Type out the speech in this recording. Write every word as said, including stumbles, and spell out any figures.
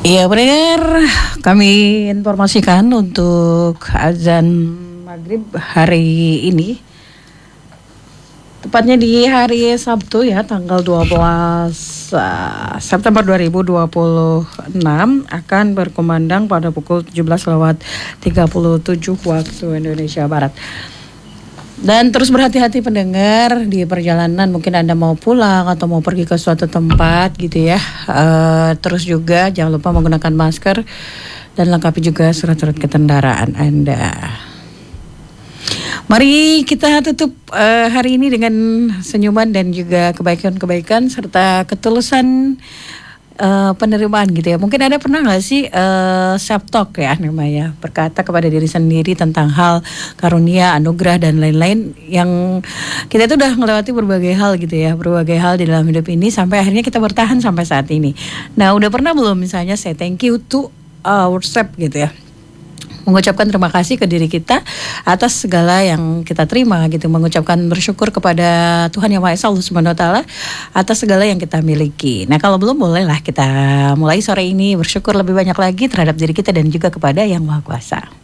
Iya benar, kami informasikan untuk azan maghrib hari ini, tepatnya di hari Sabtu ya, tanggal dua belas uh, September dua ribu dua puluh enam akan berkumandang pada pukul tujuh belas lewat tiga puluh tujuh waktu Indonesia Barat. Dan terus berhati-hati pendengar di perjalanan, mungkin Anda mau pulang atau mau pergi ke suatu tempat gitu ya. Uh, terus juga jangan lupa menggunakan masker dan lengkapi juga surat-surat kendaraan Anda. Mari kita tutup uh, hari ini dengan senyuman dan juga kebaikan-kebaikan serta ketulusan uh, penerimaan gitu ya. Mungkin Anda pernah nggak sih uh, self talk ya namanya, berkata kepada diri sendiri tentang hal karunia, anugerah dan lain-lain yang kita itu udah melewati berbagai hal gitu ya, berbagai hal di dalam hidup ini sampai akhirnya kita bertahan sampai saat ini. Nah, udah pernah belum misalnya say thank you to ourselves gitu ya? Mengucapkan terima kasih ke diri kita atas segala yang kita terima gitu, mengucapkan bersyukur kepada Tuhan Yang Maha Esa Allah Subhanahu wa taala atas segala yang kita miliki. Nah, kalau belum, bolehlah kita mulai sore ini bersyukur lebih banyak lagi terhadap diri kita dan juga kepada Yang Maha Kuasa.